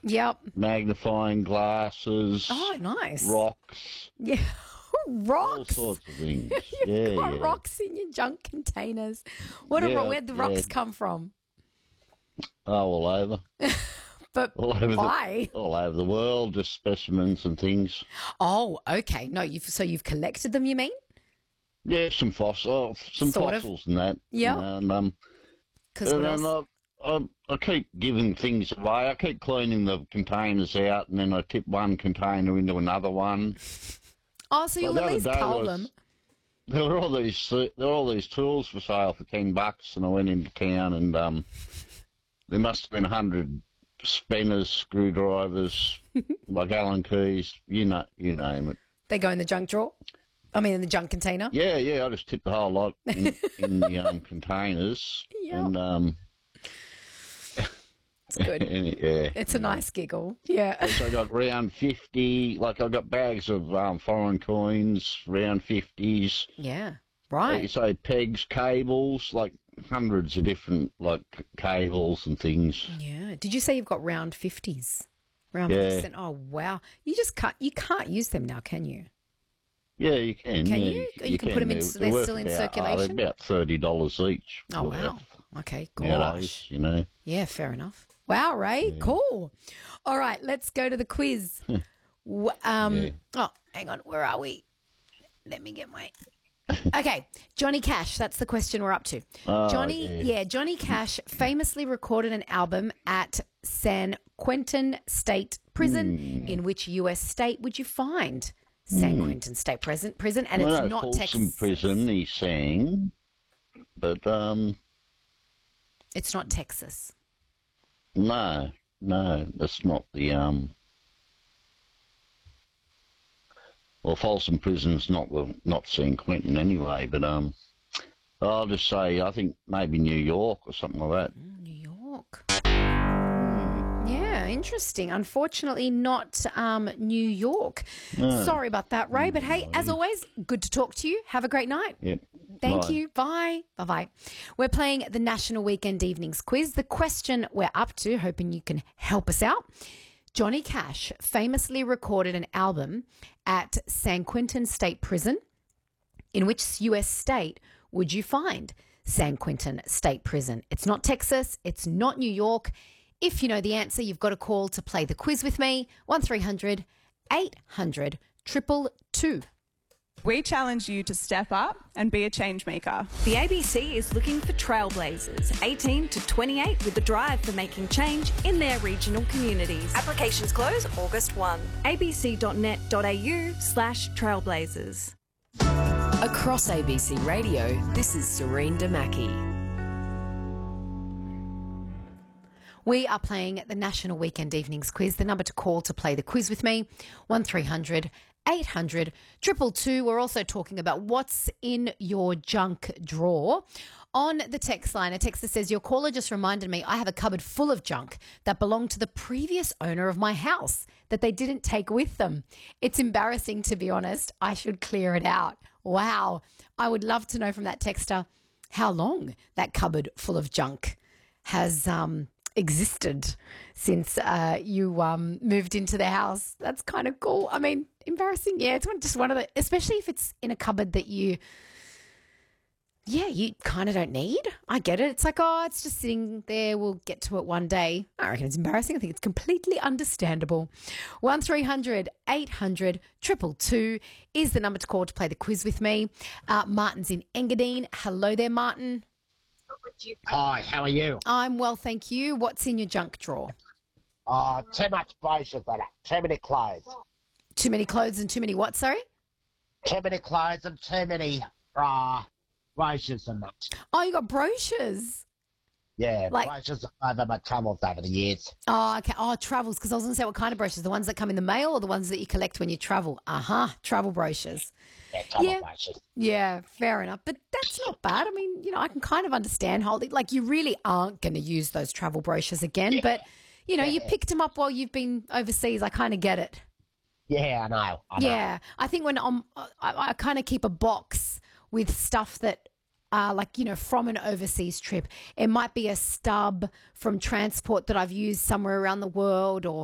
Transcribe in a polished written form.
Yep. magnifying glasses, Oh, nice. rocks, Yeah. all Rocks. sorts of things. You've got Yeah. rocks in your junk containers. Where'd the Yeah. rocks come from? Oh, all over. But All over why? all over the world, just specimens and things. Oh, okay. No, you've collected them, you mean? Yeah, some Sort of. fossils and that. Yeah. And Because what and else? I keep giving things away. I keep cleaning the containers out, and then I tip one container into another one. Oh, so you'll Well, at the least other day cull was- them. There were all these tools for sale for $10, and I went into town, and there must have been 100 spinners, screwdrivers, like Allen keys, you name it. They go in the junk drawer? I mean, in the junk container? Yeah, I just tipped the whole lot in the containers, Yeah. and It's good. yeah. It's a nice giggle. Yeah. So I got round 50, like I got bags of foreign coins, round 50s. Yeah. Like you Right. say, pegs, cables, like hundreds of different like cables and things. Yeah. Did you say you've got round 50s? Round Yeah. 50%. Oh, wow. You can't use them now, can you? Yeah, you can. Can yeah, you? You can put them in, they're worth still in about, circulation? they're about $30 each. Oh, worth wow. Okay, nowadays, gosh. Yeah, fair enough. Wow, Ray, cool. All right, let's go to the quiz. Oh, hang on, where are we? Let me get my... Okay, Johnny Cash, that's the question we're up to. Oh, Johnny Cash famously recorded an album at San Quentin State Prison. In which U.S. state would you find San Quentin State Prison? And Well, it's no, not Folsom Texas. Prison, he sang, but It's not Texas. no, that's not the Well, Folsom Prison's not San Quentin anyway, but I'll just say I think maybe New York or something like that. New York. Yeah, interesting. Unfortunately, not New York. Sorry about that, Ray. But hey, as always, good to talk to you. Have a great night. Yep. Thank Bye. you. Bye. Bye-bye. We're playing the National Weekend Evenings Quiz. The question we're up to, hoping you can help us out. Johnny Cash famously recorded an album at San Quentin State Prison. In which U.S. state would you find San Quentin State Prison? It's not Texas. It's not New York. If you know the answer, you've got to call to play the quiz with me. 1300 800 222. We challenge you to step up and be a change maker. The ABC is looking for trailblazers, 18 to 28, with the drive for making change in their regional communities. Applications close August 1. abc.net.au/trailblazers. Across ABC Radio, this is Serene Damaki. We are playing the National Weekend Evenings Quiz. The number to call to play the quiz with me, 1300 800 222. We're also talking about what's in your junk drawer. On the text line, a texter says, your caller just reminded me I have a cupboard full of junk that belonged to the previous owner of my house that they didn't take with them. It's embarrassing, to be honest. I should clear it out. Wow. I would love to know from that texter how long that cupboard full of junk has existed since you moved into the house. That's kind of cool. I mean, embarrassing. Yeah, it's just one of the, especially if it's in a cupboard that you kind of don't need. I get it. It's like, oh, it's just sitting there. We'll get to it one day. I reckon it's embarrassing. I think it's completely understandable. 1300 800 222 is the number to call to play the quiz with me. Martin's in Engadine. Hello there, Martin. Hi, how are you? I'm well, thank you. What's in your junk drawer? Too much brochures on it. Too many clothes. Too many clothes and too many what, sorry? Too many clothes and too many brochures and that. Oh, you got brochures. Yeah, Like- brochures over my travels over the years. Oh, okay. Oh, travels, because I was going to say what kind of brochures? The ones that come in the mail or the ones that you collect when you travel? Travel brochures. Yeah, travel Yeah. brochures. Yeah, fair enough. But that's not bad. I mean, I can kind of understand holding, like you really aren't going to use those travel brochures again, but, you picked them up while you've been overseas. I kind of get it. Yeah, I know. Yeah, I think when I kind of keep a box with stuff that from an overseas trip. It might be a stub from transport that I've used somewhere around the world, or